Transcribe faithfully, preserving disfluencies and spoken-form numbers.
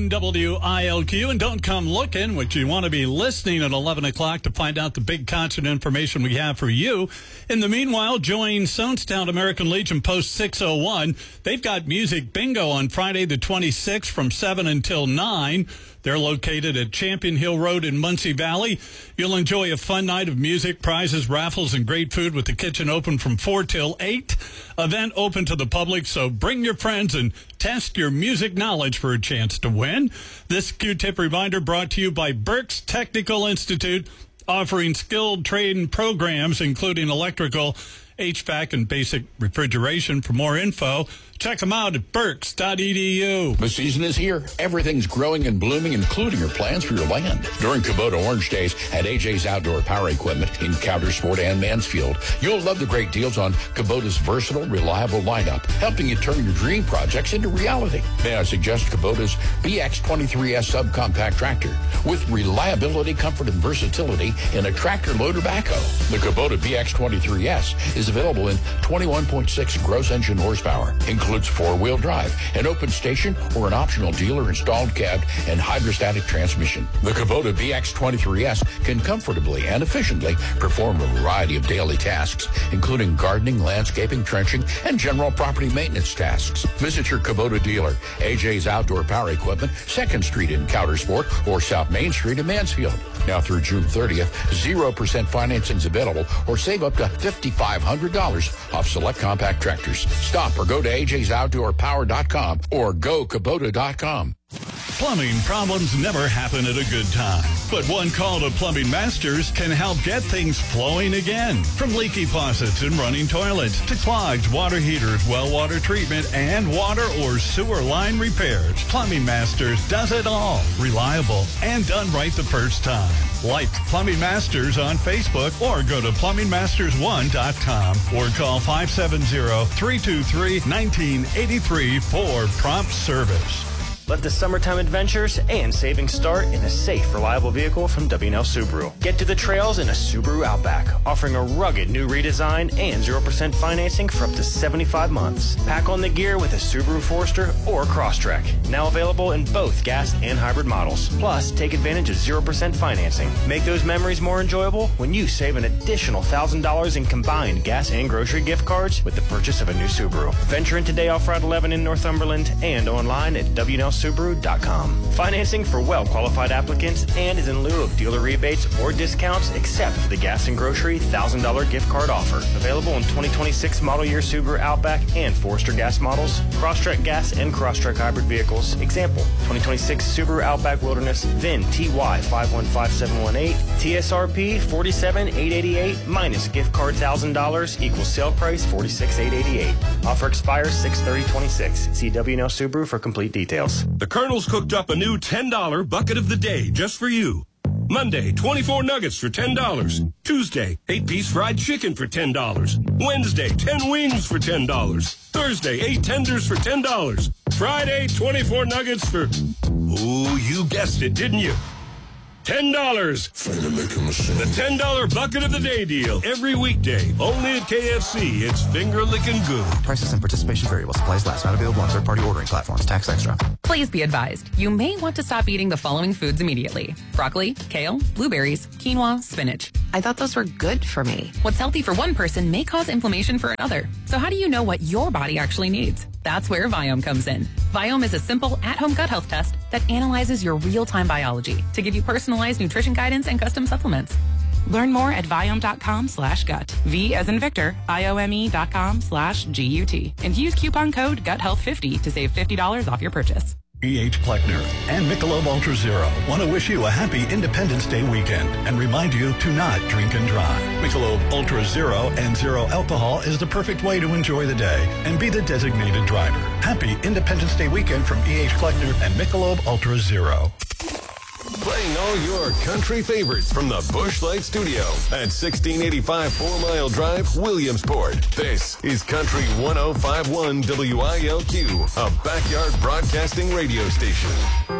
on W I L Q. And don't come looking, which you want to be listening at eleven o'clock to find out the big concert information we have for you. In the meanwhile, join Sonestown American Legion Post six oh one. They've got Music Bingo on Friday the twenty-sixth from seven until nine. They're located at Champion Hill Road in Muncie Valley. You'll enjoy a fun night of music, prizes, raffles, and great food with the kitchen open from four till eight. Event open to the public, so bring your friends and test your music knowledge for a chance to win. This Q-Tip reminder brought to you by Berks Technical Institute, offering skilled trade programs, including electrical, H V A C, and basic refrigeration. For more info, check them out at berks dot e d u. The season is here. Everything's growing and blooming, including your plans for your land. During Kubota Orange Days at A J's Outdoor Power Equipment in Countersport and Mansfield, you'll love the great deals on Kubota's versatile, reliable lineup, helping you turn your dream projects into reality. May I suggest Kubota's B X twenty-three S subcompact tractor with reliability, comfort, and versatility in a tractor loader backhoe. The Kubota B X twenty-three S is available in twenty-one point six gross engine horsepower, includes four-wheel drive, an open station, or an optional dealer-installed cab and hydrostatic transmission. The Kubota B X twenty-three S can comfortably and efficiently perform a variety of daily tasks, including gardening, landscaping, trenching, and general property maintenance tasks. Visit your Kubota dealer, A J's Outdoor Power Equipment, second Street in Countersport, or South Main Street in Mansfield. Now through June thirtieth, zero percent financing is available, or save up to five thousand five hundred dollars off select compact tractors. Stop or go to A J's Outdoor Power dot com or go Kubota dot com. Plumbing problems never happen at a good time, but one call to Plumbing Masters can help get things flowing again. From leaky faucets and running toilets to clogged water heaters, well water treatment, and water or sewer line repairs, Plumbing Masters does it all. Reliable and done right the first time. Like Plumbing Masters on Facebook or go to plumbing masters one dot com or call five seven zero, three two three, one nine eight three for prompt service. Let the summertime adventures and savings start in a safe, reliable vehicle from W and L Subaru. Get to the trails in a Subaru Outback, offering a rugged new redesign and zero percent financing for up to seventy-five months. Pack on the gear with a Subaru Forester or Crosstrek, now available in both gas and hybrid models. Plus, take advantage of zero percent financing. Make those memories more enjoyable when you save an additional one thousand dollars in combined gas and grocery gift cards with the purchase of a new Subaru. Venture in today off Route eleven in Northumberland and online at W and L Subaru dot com. Financing for well-qualified applicants and is in lieu of dealer rebates or discounts except for the gas and grocery one thousand dollars gift card offer. Available in twenty twenty-six model year Subaru Outback and Forester gas models, Crosstrek gas and Crosstrek hybrid vehicles. Example, twenty twenty-six Subaru Outback Wilderness, V I N T Y five one five seven one eight, T S R P forty-seven thousand eight hundred eighty-eight minus gift card one thousand dollars equals sale price forty-six thousand eight hundred eighty-eight. Offer expires six thirty twenty-six. See W and L Subaru for complete details. The Colonel's cooked up a new ten dollar bucket of the day just for you. Monday, twenty-four nuggets for ten dollars. Tuesday, eight piece fried chicken for ten dollars. Wednesday, ten wings for ten dollars. Thursday, eight tenders for ten dollars. Friday, twenty-four nuggets for... Ooh, you guessed it, didn't you? ten dollars. The ten dollar bucket of the day deal. Every weekday. Only at K F C. It's finger licking good. Prices and participation variable. Supplies last. Not available on third-party ordering platforms. Tax extra. Please be advised. You may want to stop eating the following foods immediately. Broccoli, kale, blueberries, quinoa, spinach. I thought those were good for me. What's healthy for one person may cause inflammation for another. So how do you know what your body actually needs? That's where Viome comes in. Viome is a simple at-home gut health test that analyzes your real-time biology to give you personalized nutrition guidance and custom supplements. Learn more at Viome.com slash gut. V as in Victor, I-O-M-E dot com slash G-U-T. And use coupon code gut health fifty to save fifty dollars off your purchase. E H. Kleckner and Michelob Ultra Zero want to wish you a happy Independence Day weekend and remind you to not drink and drive. Michelob Ultra Zero and zero alcohol is the perfect way to enjoy the day and be the designated driver. Happy Independence Day weekend from E H. Kleckner and Michelob Ultra Zero. Playing all your country favorites from the Busch Light Studio at sixteen eighty-five Four Mile Drive, Williamsport. This is Country one oh five point one W I L Q, a backyard broadcasting radio station.